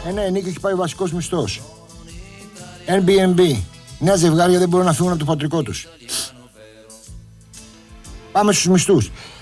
Ναι, ενίκιο έχει πάει ο βασικός μισθός. Airbnb. Νέα ζευγάρια δεν μπορούν να φύγουν από το πατρικό τους. Πάμε στους μισθούς.